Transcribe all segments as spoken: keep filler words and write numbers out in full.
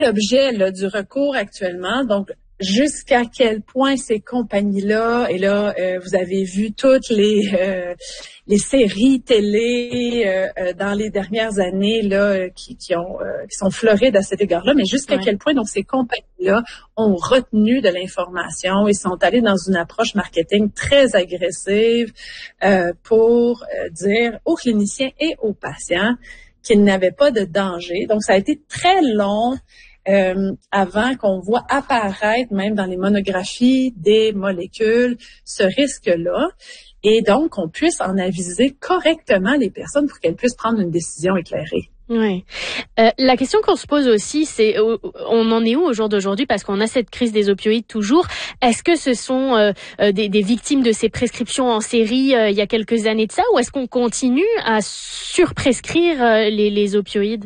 l'objet là, du recours actuellement. Donc, jusqu'à quel point ces compagnies-là, et là, euh, vous avez vu toutes les euh, les séries télé euh, euh, dans les dernières années là qui, qui ont euh, qui sont florides à cet égard-là, mais jusqu'à ouais. quel point donc ces compagnies-là ont retenu de l'information et sont allées dans une approche marketing très agressive euh, pour euh, dire aux cliniciens et aux patients qu'ils n'avaient pas de danger. Donc, ça a été très long Euh, avant qu'on voit apparaître, même dans les monographies, des molécules, ce risque-là, et donc qu'on puisse en aviser correctement les personnes pour qu'elles puissent prendre une décision éclairée. Oui. Euh, la question qu'on se pose aussi, c'est euh, on en est où au jour d'aujourd'hui, parce qu'on a cette crise des opioïdes toujours. Est-ce que ce sont euh, des, des victimes de ces prescriptions en série euh, il y a quelques années de ça, ou est-ce qu'on continue à surprescrire euh, les, les opioïdes?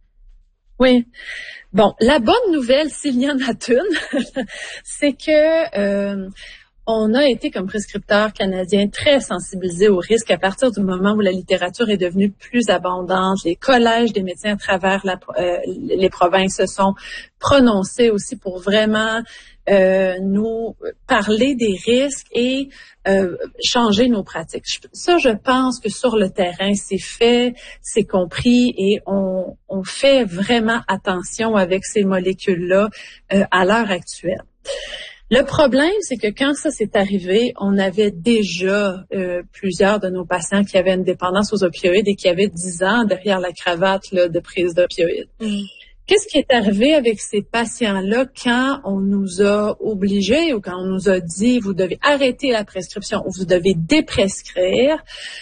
Oui. Bon, la bonne nouvelle, s'il y en a une, c'est que euh, on a été comme prescripteurs canadiens très sensibilisés au risque à partir du moment où la littérature est devenue plus abondante. Les collèges des médecins à travers la, euh, les provinces se sont prononcés aussi pour vraiment euh, nous parler des risques et euh, changer nos pratiques. Ça, je pense que sur le terrain, c'est fait, c'est compris et on, on fait vraiment attention avec ces molécules-là euh, à l'heure actuelle. Le problème, c'est que quand ça s'est arrivé, on avait déjà euh, plusieurs de nos patients qui avaient une dépendance aux opioïdes et qui avaient dix ans derrière la cravate là, de prise d'opioïdes. Mmh. Qu'est-ce qui est arrivé avec ces patients-là quand on nous a obligés ou quand on nous a dit « vous devez arrêter la prescription » ou « vous devez déprescrire »,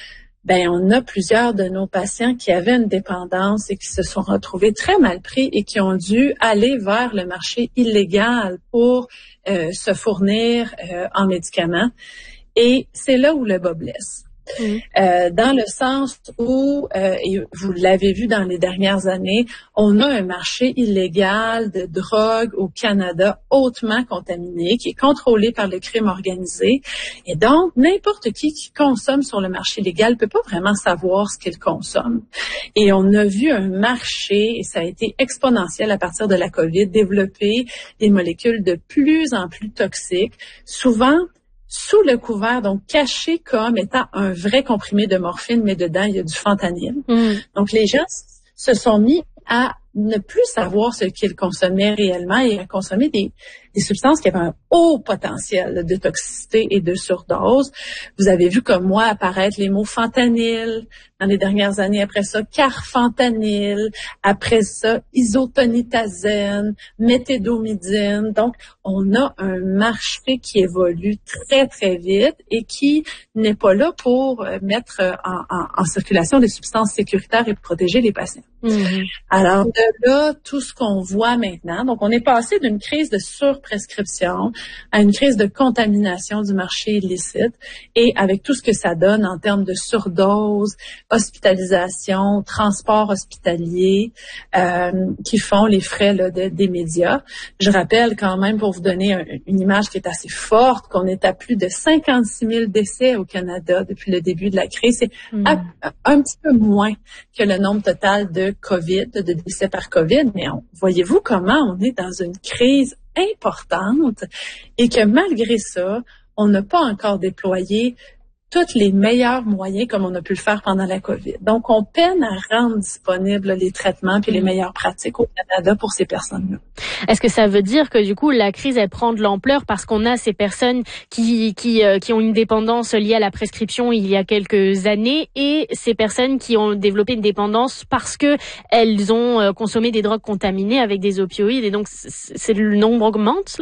ben on a plusieurs de nos patients qui avaient une dépendance et qui se sont retrouvés très mal pris et qui ont dû aller vers le marché illégal pour euh, se fournir euh, en médicaments. Et c'est là où le bas blesse. Mmh. Euh, dans le sens où, euh, et vous l'avez vu dans les dernières années, on a un marché illégal de drogue au Canada hautement contaminé, qui est contrôlé par le crime organisé. Et donc, n'importe qui qui consomme sur le marché légal peut pas vraiment savoir ce qu'il consomme. Et on a vu un marché, et ça a été exponentiel à partir de la COVID, développer des molécules de plus en plus toxiques, souvent sous le couvert, donc caché comme étant un vrai comprimé de morphine, mais dedans, il y a du fentanyl. Mm. Donc, les gens se sont mis à ne plus savoir ce qu'ils consommaient réellement et à consommer des, des substances qui avaient un haut potentiel de toxicité et de surdose. Vous avez vu comme moi apparaître les mots fentanyl dans les dernières années. Après ça, carfentanyl. Après ça, isotonitazène, méthédomidine. Donc, on a un marché qui évolue très, très vite et qui n'est pas là pour mettre en, en, en circulation des substances sécuritaires et protéger les patients. Mm-hmm. Alors, de là, tout ce qu'on voit maintenant, donc on est passé d'une crise de surprescription à une crise de contamination du marché illicite et avec tout ce que ça donne en termes de surdose, hospitalisation, transport hospitalier, euh, qui font les frais là, de, des médias. Je rappelle quand même, pour vous donner un, une image qui est assez forte, qu'on est à plus de cinquante-six mille décès au Canada depuis le début de la crise. C'est mmh. à, un petit peu moins que le nombre total de COVID, de décès par COVID, mais on, voyez-vous comment on est dans une crise importante et que malgré ça, on n'a pas encore déployé tous les meilleurs moyens comme on a pu le faire pendant la COVID. Donc, on peine à rendre disponibles les traitements puis les meilleures pratiques au Canada pour ces personnes-là. Est-ce que ça veut dire que du coup, la crise, elle prend de l'ampleur parce qu'on a ces personnes qui qui euh, qui ont une dépendance liée à la prescription il y a quelques années et ces personnes qui ont développé une dépendance parce que elles ont euh, consommé des drogues contaminées avec des opioïdes et donc c'est, c'est le nombre augmente là?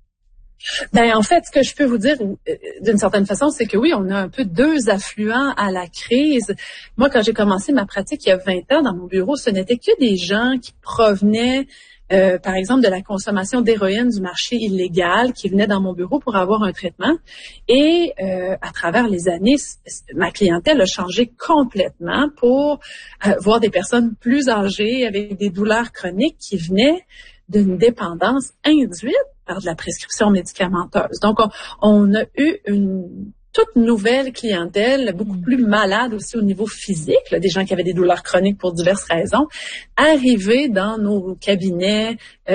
Ben en fait, ce que je peux vous dire d'une certaine façon, c'est que oui, on a un peu deux affluents à la crise. Moi, quand j'ai commencé ma pratique il y a vingt ans dans mon bureau, ce n'était que des gens qui provenaient, euh, par exemple, de la consommation d'héroïne du marché illégal, qui venaient dans mon bureau pour avoir un traitement. Et euh, à travers les années, ma clientèle a changé complètement pour euh, voir des personnes plus âgées avec des douleurs chroniques qui venaient d'une dépendance induite par de la prescription médicamenteuse. Donc, on, on a eu une toute nouvelle clientèle, beaucoup plus malade aussi au niveau physique, là, des gens qui avaient des douleurs chroniques pour diverses raisons, arriver dans nos cabinets euh,